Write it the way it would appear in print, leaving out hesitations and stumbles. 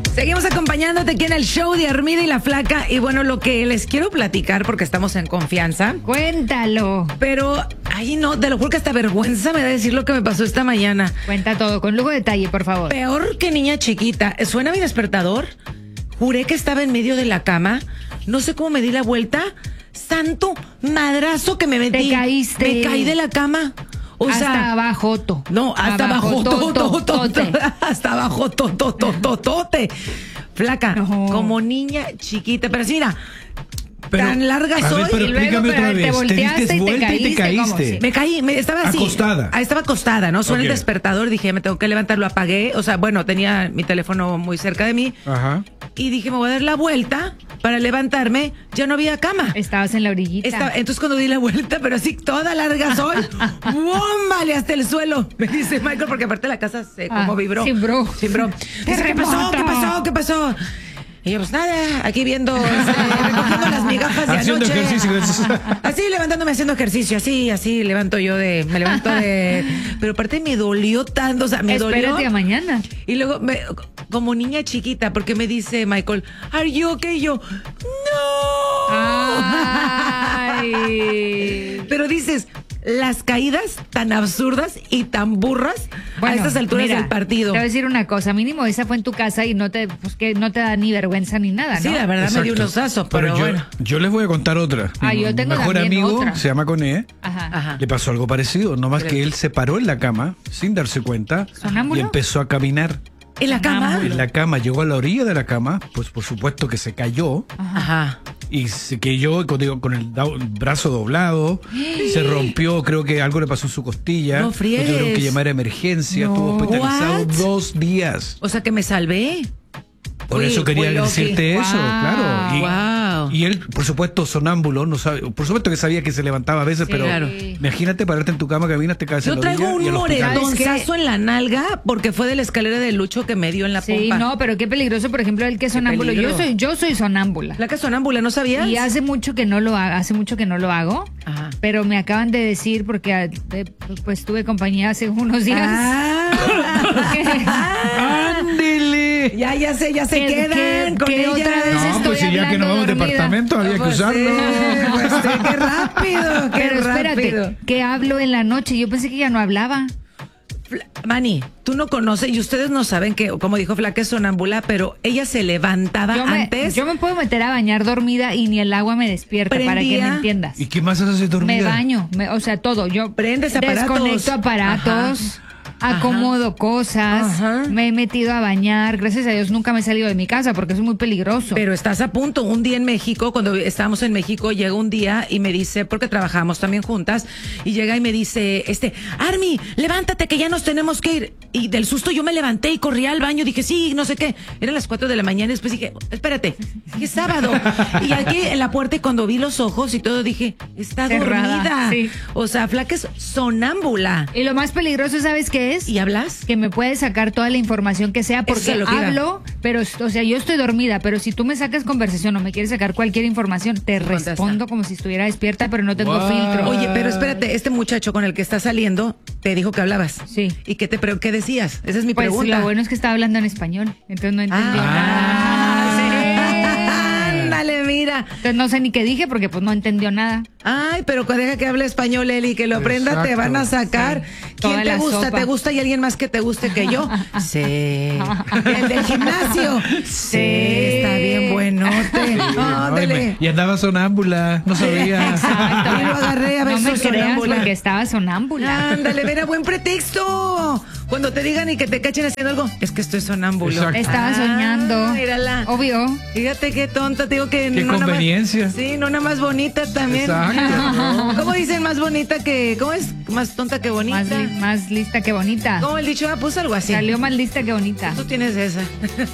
Seguimos acompañándote aquí en el show de Armida y la Flaca. Y bueno, lo que les quiero platicar, porque estamos en confianza. Cuéntalo. Pero, ay no, te lo juro que hasta vergüenza me da decir lo que me pasó esta mañana. Cuenta todo, con lujo de detalle, por favor. Peor que niña chiquita. ¿Suena mi despertador? Juré que estaba en medio de la cama. No sé cómo me di la vuelta. Santo madrazo que me metí. Te caíste. Me caí de la cama. O hasta sea, abajo, no, hasta abajo, hasta abajo, tote. Flaca, No. como niña chiquita, pero sí, mira, tan larga soy. Pero y luego, explícame otra te vez. volteaste diste y te vuelta y te caíste, caíste. Me caí, estaba así. Acostada. Estaba acostada, ¿no? Suena Ok. el despertador, dije, me tengo que levantar, lo apagué. O sea, bueno, tenía mi teléfono muy cerca de mí. Ajá. Y dije, me voy a dar la vuelta para levantarme. Ya no había cama. Estabas en la orillita. Entonces cuando di la vuelta, pero así toda larga soy, ¡bómbale! Hasta el suelo. Me dice Michael, porque aparte la casa se como vibró. Cimbró. Dice, ¿qué pasó? ¿Qué pasó? Y yo, pues nada, aquí viendo, recogiendo las migajas de Haciendo anoche. ejercicio. Así levantándome haciendo ejercicio, así levanto yo me levanto de. Pero aparte me dolió tanto, o sea, me dolió. Espérate a mañana. Y luego, como niña chiquita, porque me dice Michael, ¿are you okay? Y yo, ¡no! Ay. Pero dices, las caídas tan absurdas y tan burras a estas alturas mira, del partido. Te voy a decir una cosa, mínimo esa fue en tu casa y no te da ni vergüenza ni nada, ¿no? Sí, la verdad me dio Exacto. unos osazo, pero yo, bueno. yo les voy a contar otra. Ah, Mi yo tengo mejor también amigo otra. se llama Coné. Ajá. Ajá. Le pasó algo parecido, nomás que él se paró en la cama sin darse cuenta ¿Sonámbulo? y empezó a caminar. ¿En la cama? En la cama, llegó a la orilla de la cama, pues por supuesto que se cayó Ajá. y se cayó con el brazo doblado, se rompió, creo que algo le pasó en su costilla. No friegues. Lo tuvieron que llamar a emergencia, No. estuvo hospitalizado What? 2 días. O sea que me salvé. Por Uy, eso quería uy, Loki. decirte eso, Wow. claro. Wow. Y él, por supuesto, sonámbulo, no sabe, por supuesto que sabía que se levantaba a veces, Sí, pero claro. imagínate pararte en tu cama, caminas, te caes en Yo la traigo orilla un y al hospital. moredonzazo en la nalga porque fue de la escalera de Lucho que me dio en la Sí, pompa. no, pero qué peligroso, por ejemplo, el que es sonámbulo. peligro. Yo soy sonámbula. Placa sonámbula, ¿no sabías? Y hace mucho que no lo hago, Ajá. pero me acaban de decir, porque pues tuve compañía hace unos días. ¡Ándele! Ya se quedan con que ella. otra vez No, estoy pues si ya que hablando nos vamos de dormida. departamento, había que Pues sí, usarlo. pues sí, qué rápido, qué Pero espérate, rápido. que hablo en la noche. Yo pensé que ya no hablaba. Manny, tú no conoces y ustedes no saben que, como dijo Flaca, es sonámbula, pero ella se levantaba antes. Yo me puedo meter a bañar dormida y ni el agua me despierta, para que Prendía. me entiendas. ¿Y qué más haces dormida? Me baño, o sea, todo. Yo Prendes aparatos. desconecto aparatos, acomodo cosas, Ajá. me he metido a bañar. Gracias a Dios nunca me he salido de mi casa porque es muy peligroso. Pero estás a punto. Un día en México, cuando estábamos en México, llega un día y me dice, porque trabajamos también juntas, y llega y me dice, Army, levántate que ya nos tenemos que ir. Y del susto yo me levanté y corrí al baño, dije, sí, no sé qué. Eran las 4 de la mañana y después dije, espérate, que es sábado. Y aquí en la puerta, y cuando vi los ojos y todo, dije, está Cerrada, dormida. sí. O sea, Flaca es sonámbula. Y lo más peligroso, ¿sabes qué es? ¿Y hablas? Que me puedes sacar toda la información que sea Eso porque es lo que iba. hablo, pero, o sea, yo estoy dormida, pero si tú me sacas conversación o me quieres sacar cualquier información, te Contesta. respondo como si estuviera despierta, pero no tengo Wow. filtro. Oye, pero espérate, este muchacho con el que estás saliendo te dijo que hablabas. Sí. ¿Y qué decías? Esa es mi Pues pregunta. lo bueno es que estaba hablando en español, entonces no entendió Ah, nada. ándale, mira. Entonces no sé ni qué dije porque pues no entendió nada. Ay, pero deja que hable español, Eli, que lo aprenda, te Exacto. van a sacar. Sí, ¿Quién toda te la gusta? sopa. ¿Te gusta y alguien más que te guste que yo? Sí. El del gimnasio. Sí, está bien buenote. Ándale. Y andaba sonámbula, no sabía. Exacto. Y lo agarré a ver No me su creas sonámbula. porque estaba sonámbula. Ándale, mira, buen pretexto. Cuando te digan y que te cachen haciendo algo, es que estoy sonámbulo. Exacto. Estaba soñando. Mírala. Obvio. Fíjate qué tonta, te digo que Qué no nada más- conveniencia. sí, no nada más bonita también. Exacto. ¿Cómo dicen más bonita que? ¿Cómo es? Más tonta que bonita. Más lista que bonita. ¿Cómo el dicho? Ah, pues algo así. Salió más lista que bonita. Tú tienes esa.